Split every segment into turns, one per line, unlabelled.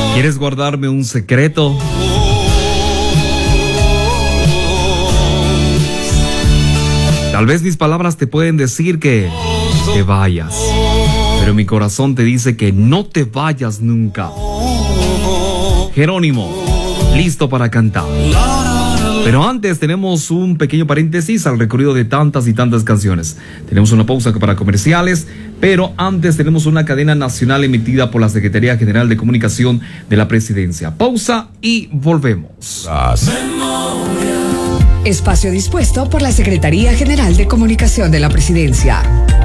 ¿Quieres guardarme un secreto? Tal vez mis palabras te pueden decir que te vayas, pero mi corazón te dice que no te vayas nunca. Jerónimo, listo para cantar. Pero antes tenemos un pequeño paréntesis al recorrido de tantas y tantas canciones. Tenemos una pausa para comerciales, pero antes tenemos una cadena nacional emitida por la Secretaría General de Comunicación de la Presidencia. Pausa y volvemos.
Espacio dispuesto por la Secretaría General de Comunicación de la Presidencia.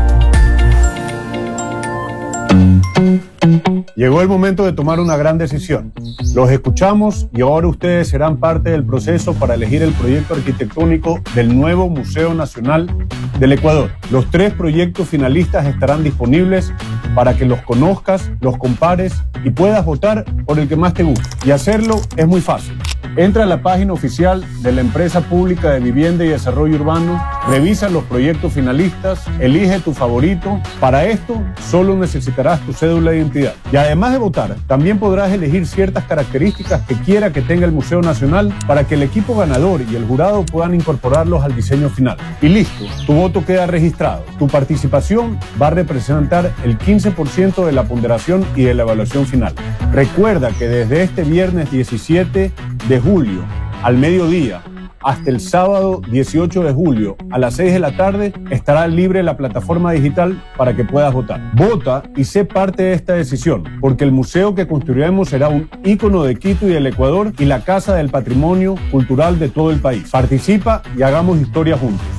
Llegó el momento de tomar una gran decisión. Los escuchamos y ahora ustedes serán parte del proceso para elegir el proyecto arquitectónico del nuevo Museo Nacional del Ecuador. Los 3 proyectos finalistas estarán disponibles para que los conozcas, los compares y puedas votar por el que más te guste. Y hacerlo es muy fácil. Entra a la página oficial de la Empresa Pública de Vivienda y Desarrollo Urbano, revisa los proyectos finalistas, elige tu favorito. Para esto, solo necesitarás tu cédula de identidad. Y además de votar, también podrás elegir ciertas características que quiera que tenga el Museo Nacional para que el equipo ganador y el jurado puedan incorporarlos al diseño final. Y listo, tu voto queda registrado. Tu participación va a representar el 15% de la ponderación y de la evaluación final. Recuerda que desde este viernes 17 de julio al mediodía hasta el sábado 18 de julio a las 6 de la tarde estará libre la plataforma digital para que puedas votar. Vota y sé parte de esta decisión, porque el museo que construiremos será un ícono de Quito y del Ecuador y la casa del patrimonio cultural de todo el país. Participa y hagamos historia juntos.